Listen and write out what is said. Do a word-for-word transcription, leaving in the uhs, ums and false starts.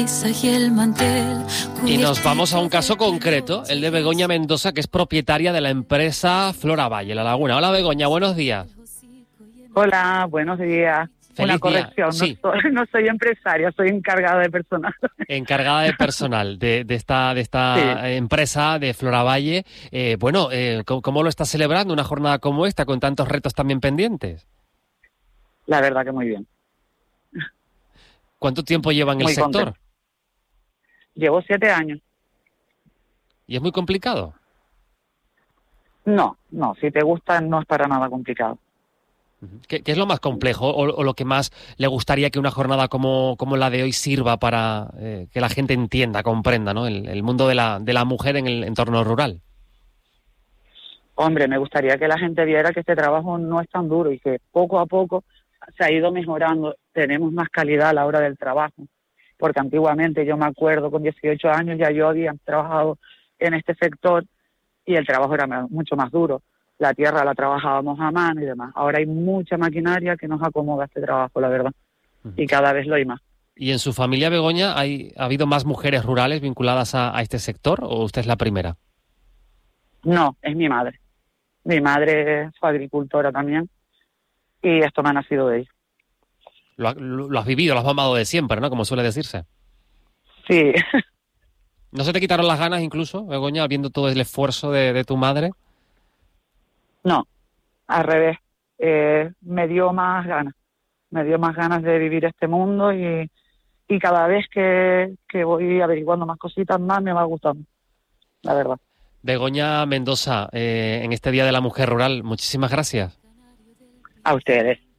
Y el mantel. Y nos vamos a un caso concreto, el de Begoña Mendoza, que es propietaria de la empresa Floravalle, La Laguna. Hola Begoña, buenos días. Hola, buenos días. Feliz Una corrección, día. Sí. no, soy, no soy empresaria, soy encargada de personal. Encargada de personal de, de esta, de esta sí. empresa de Floravalle. Eh, bueno, eh, ¿cómo, ¿cómo lo está celebrando una jornada como esta, con tantos retos también pendientes? La verdad que muy bien. ¿Cuánto tiempo lleva en el muy sector? Contento. Llevo siete años. ¿Y es muy complicado? No, no, si te gusta no es para nada complicado. ¿Qué, qué es lo más complejo o, o lo que más le gustaría que una jornada como, como la de hoy sirva para eh, que la gente entienda, comprenda, ¿no? el, el mundo de la, de la mujer en el entorno rural? Hombre, me gustaría que la gente viera que este trabajo no es tan duro y que poco a poco se ha ido mejorando, tenemos más calidad a la hora del trabajo. Porque antiguamente, yo me acuerdo, con dieciocho años ya yo había trabajado en este sector y el trabajo era mucho más duro. La tierra la trabajábamos a mano y demás. Ahora hay mucha maquinaria que nos acomoda este trabajo, la verdad. Y cada vez lo hay más. ¿Y en su familia, Begoña, hay, ha habido más mujeres rurales vinculadas a, a este sector o usted es la primera? No, es mi madre. Mi madre fue agricultora también y esto me ha nacido de ella. Lo, lo, lo has vivido, lo has mamado de siempre, ¿no? Como suele decirse. Sí. ¿No se te quitaron las ganas incluso, Begoña, viendo todo el esfuerzo de, de tu madre? No, al revés. Eh, me dio más ganas. Me dio más ganas de vivir este mundo y, y cada vez que, que voy averiguando más cositas más me va gustando, la verdad. Begoña Mendoza, eh, en este Día de la Mujer Rural, muchísimas gracias. A ustedes.